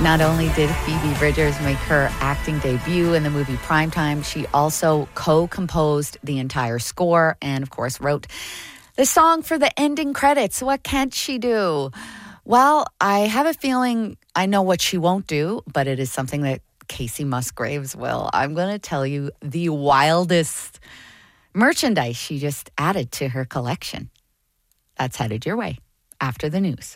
Not only did Phoebe Bridgers make her acting debut in the movie Primetime, she also co-composed the entire score and, of course, wrote the song for the ending credits. What can't she do? Well, I have a feeling I know what she won't do, but it is something that Casey Musgraves will. I'm going to tell you the wildest merchandise she just added to her collection. That's headed your way after the news.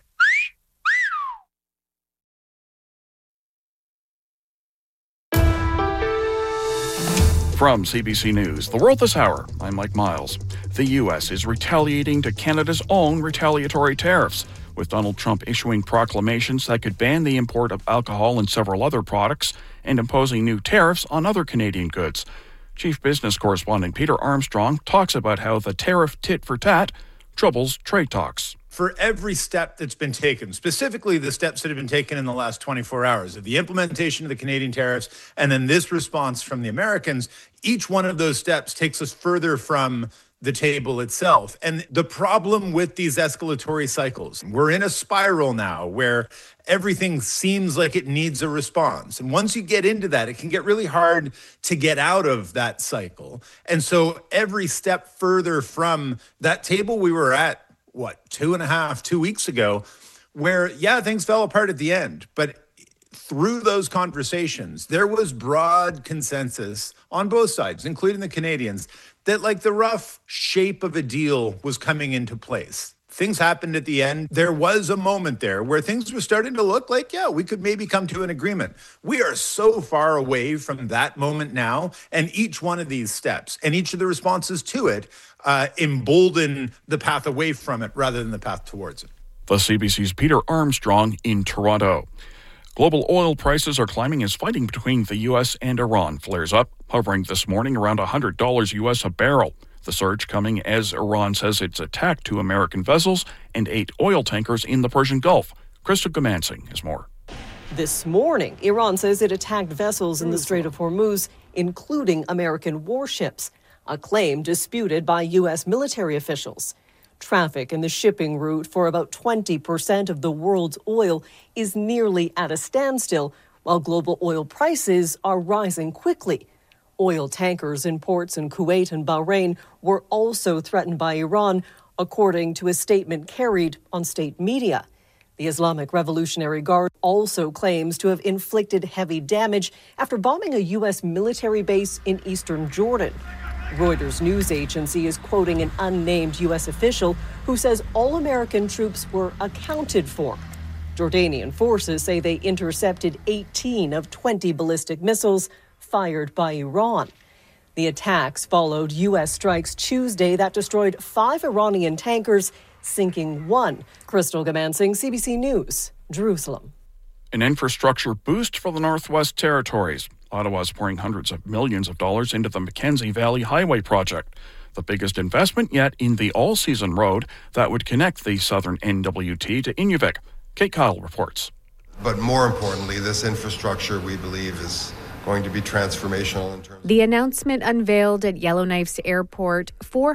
From CBC News, The World This Hour, I'm Mike Miles. The U.S. is retaliating to Canada's own retaliatory tariffs, with Donald Trump issuing proclamations that could ban the import of alcohol and several other products and imposing new tariffs on other Canadian goods. Chief Business Correspondent Peter Armstrong talks about how the tariff tit-for-tat troubles trade talks. For every step that's been taken, specifically the steps that have been taken in the last 24 hours of the implementation of the Canadian tariffs and then this response from the Americans, each one of those steps takes us further from the table itself. And the problem with these escalatory cycles, we're in a spiral now where everything seems like it needs a response. And once you get into that, it can get really hard to get out of that cycle. And so every step further from that table we were at, 2 weeks ago, where, things fell apart at the end. But through those conversations, there was broad consensus on both sides, including the Canadians, that the rough shape of a deal was coming into place. Things happened at the end. There was a moment there where things were starting to look like, we could maybe come to an agreement. We are so far away from that moment now, and each one of these steps and each of the responses to it embolden the path away from it rather than the path towards it. The CBC's Peter Armstrong in Toronto. Global oil prices are climbing as fighting between the U.S. and Iran flares up, hovering this morning around $100 U.S. a barrel. The surge coming as Iran says it's attacked 2 American vessels and 8 oil tankers in the Persian Gulf. Crystal Gamansing has more. This morning, Iran says it attacked vessels in the Strait of Hormuz, including American warships, a claim disputed by U.S. military officials. Traffic in the shipping route for about 20% of the world's oil is nearly at a standstill, while global oil prices are rising quickly. Oil tankers in ports in Kuwait and Bahrain were also threatened by Iran, according to a statement carried on state media. The Islamic Revolutionary Guard also claims to have inflicted heavy damage after bombing a U.S. military base in eastern Jordan. Reuters news agency is quoting an unnamed U.S. official who says all American troops were accounted for. Jordanian forces say they intercepted 18 of 20 ballistic missiles fired by Iran. The attacks followed U.S. strikes Tuesday that destroyed 5 Iranian tankers, sinking 1. Crystal Gamansing, CBC News, Jerusalem. An infrastructure boost for the Northwest Territories. Ottawa's pouring hundreds of millions of dollars into the Mackenzie Valley Highway project, the biggest investment yet in the all-season road that would connect the southern NWT to Inuvik. Kate Kyle reports. But more importantly, this infrastructure, we believe, is going to be transformational in terms. The announcement unveiled at Yellowknife's airport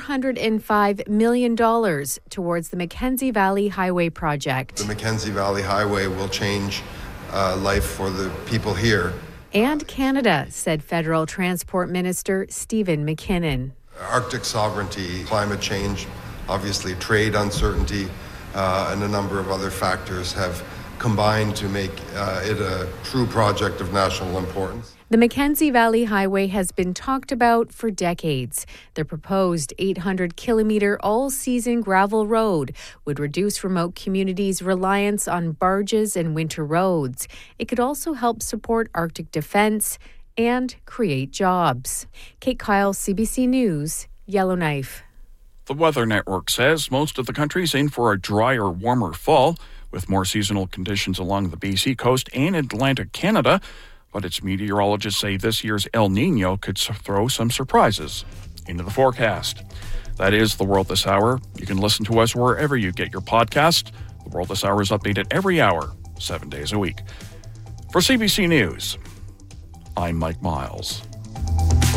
$405 million towards the Mackenzie Valley Highway project. The Mackenzie Valley Highway will change life for the people here. And Canada, said Federal Transport Minister Stephen McKinnon. Arctic sovereignty, climate change, obviously trade uncertainty, and a number of other factors have combined to make it a true project of national importance. The Mackenzie Valley Highway has been talked about for decades. The proposed 800-kilometre all-season gravel road would reduce remote communities' reliance on barges and winter roads. It could also help support Arctic defence and create jobs. Kate Kyle, CBC News, Yellowknife. The Weather Network says most of the country's in for a drier, warmer fall, with more seasonal conditions along the BC coast and Atlantic Canada. But its meteorologists say this year's El Nino could throw some surprises into the forecast. That is The World This Hour. You can listen to us wherever you get your podcast. The World This Hour is updated every hour, 7 days a week. For CBC News, I'm Mike Miles.